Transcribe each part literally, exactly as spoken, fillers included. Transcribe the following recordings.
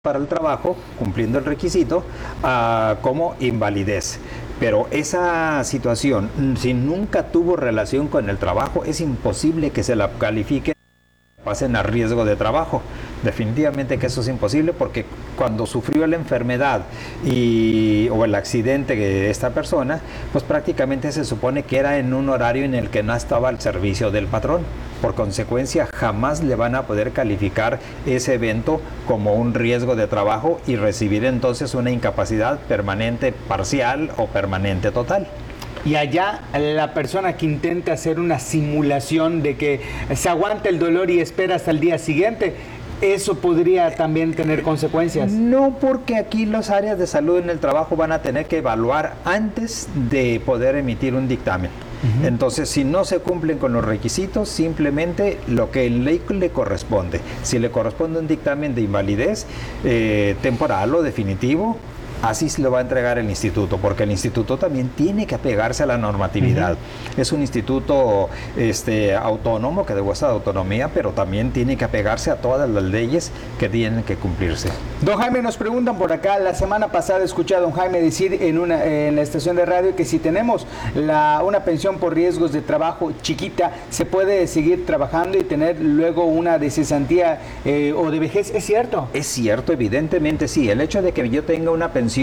para el trabajo, cumpliendo el requisito, uh, como invalidez. Pero esa situación, si nunca tuvo relación con el trabajo, es imposible que se la califique, pasen a riesgo de trabajo. Definitivamente que eso es imposible, porque cuando sufrió la enfermedad y, o el accidente de esta persona, pues prácticamente se supone que era en un horario en el que no estaba al servicio del patrón. Por consecuencia, jamás le van a poder calificar ese evento como un riesgo de trabajo y recibir entonces una incapacidad permanente parcial o permanente total. Y allá la persona que intenta hacer una simulación de que se aguanta el dolor y espera hasta el día siguiente, ¿eso podría también tener consecuencias? No, porque aquí las áreas de salud en el trabajo van a tener que evaluar antes de poder emitir un dictamen. Uh-huh. Entonces, si no se cumplen con los requisitos, simplemente lo que en ley le corresponde. Si le corresponde un dictamen de invalidez eh, temporal o definitivo, así se lo va a entregar el instituto, porque el instituto también tiene que apegarse a la normatividad. Uh-huh. Es un instituto este, autónomo, que demuestra autonomía, pero también tiene que apegarse a todas las leyes que tienen que cumplirse. Don Jaime, nos preguntan por acá, la semana pasada escuché a don Jaime decir en, una, en la estación de radio que si tenemos la, una pensión por riesgos de trabajo chiquita, se puede seguir trabajando y tener luego una de cesantía eh, o de vejez, ¿es cierto? Es cierto, evidentemente sí. El hecho de que yo tenga una pensión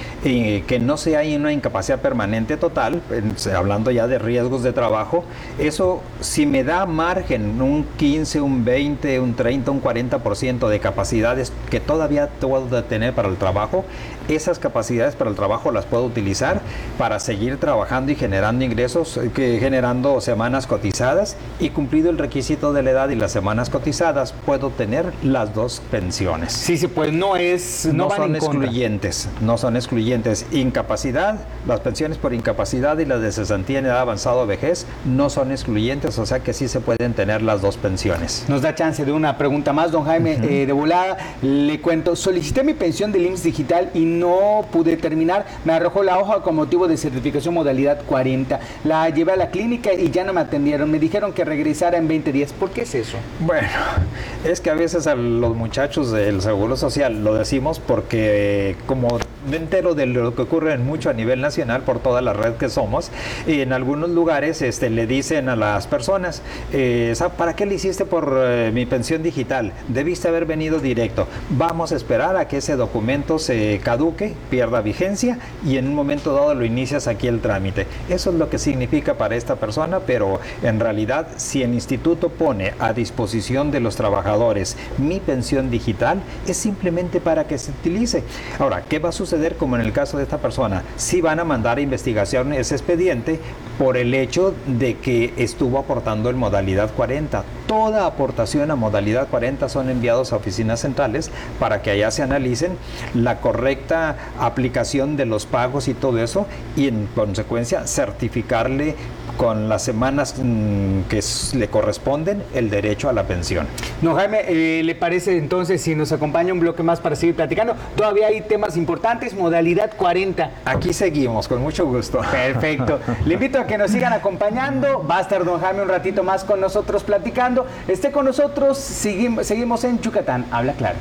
Eh, que no sea una incapacidad permanente total, eh, hablando ya de riesgos de trabajo, eso si me da margen, un quince, un veinte, un treinta, un cuarenta por ciento de capacidades que todavía puedo tener para el trabajo, esas capacidades para el trabajo las puedo utilizar para seguir trabajando y generando ingresos, que, generando semanas cotizadas, y cumplido el requisito de la edad y las semanas cotizadas, puedo tener las dos pensiones. Sí, sí, pues no es... No, no son excluyentes. No son excluyentes. Incapacidad, las pensiones por incapacidad y las de cesantía en edad avanzada o vejez no son excluyentes, o sea que sí se pueden tener las dos pensiones. Nos da chance de una pregunta más, don Jaime. Uh-huh. eh, de volada, le cuento, solicité mi pensión del I M S S digital y no pude terminar, me arrojó la hoja con motivo de certificación modalidad cuarenta, la llevé a la clínica y ya no me atendieron, me dijeron que regresara en veinte días. ¿Por qué es eso? Bueno, es que a veces a los muchachos del Seguro Social lo decimos porque como me entero de lo que ocurre mucho a nivel nacional por toda la red que somos, y en algunos lugares este, le dicen a las personas, eh, ¿para qué le hiciste por eh, mi pensión digital? Debiste haber venido directo. Vamos a esperar a que ese documento se caduque, pierda vigencia, y en un momento dado lo inicias aquí el trámite. Eso es lo que significa para esta persona, pero en realidad si el instituto pone a disposición de los trabajadores mi pensión digital, es simplemente para que se utilice. Ahora, ¿qué va a suceder como en el caso de esta persona? Sí van a mandar a investigación ese expediente por el hecho de que estuvo aportando en modalidad cuarenta. Toda aportación a modalidad cuarenta son enviados a oficinas centrales para que allá se analicen la correcta aplicación de los pagos y todo eso, y en consecuencia certificarle con las semanas mmm, que le corresponden el derecho a la pensión. No, Jaime, eh, ¿le parece entonces si nos acompaña un bloque más para seguir platicando? Todavía hay temas importantes, modalidad cuarenta. Aquí seguimos, con mucho gusto. Perfecto. Le invito a que nos sigan acompañando. Va a estar don Jaime un ratito más con nosotros platicando. Esté con nosotros, seguimos, seguimos en Yucatán Habla Claro.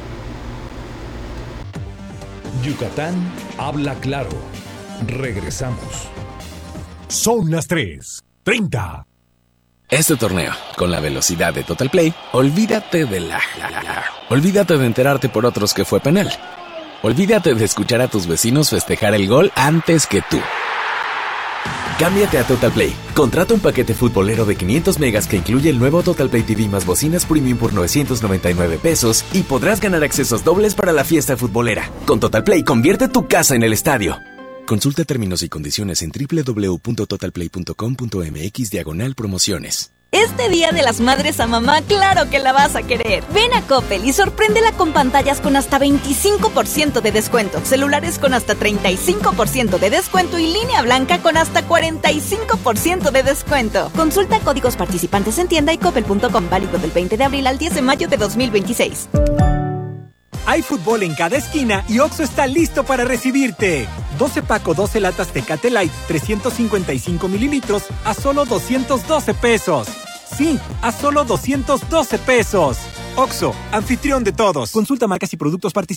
Yucatán Habla Claro. Regresamos. Son las tres treinta. Este torneo, con la velocidad de Total Play, olvídate de la... Olvídate de enterarte por otros que fue penal. Olvídate de escuchar a tus vecinos festejar el gol antes que tú. Cámbiate a Total Play. Contrata un paquete futbolero de quinientos megas que incluye el nuevo Total Play T V más bocinas premium por novecientos noventa y nueve pesos y podrás ganar accesos dobles para la fiesta futbolera. Con Total Play, convierte tu casa en el estadio. Consulta términos y condiciones en doble u doble u doble u punto total play punto com punto m x diagonal promociones. Este Día de las Madres a mamá, claro que la vas a querer. Ven a Coppel y sorpréndela con pantallas con hasta veinticinco por ciento de descuento, celulares con hasta treinta y cinco por ciento de descuento y línea blanca con hasta cuarenta y cinco por ciento de descuento. Consulta códigos participantes en tienda y coppel punto com, válido del veinte de abril al diez de mayo de dos mil veintiséis. Hay fútbol en cada esquina y Oxxo está listo para recibirte. doce Paco, doce latas Tecate Light, trescientos cincuenta y cinco mililitros a solo doscientos doce pesos. Sí, a solo doscientos doce pesos. Oxxo, anfitrión de todos. Consulta marcas y productos participantes.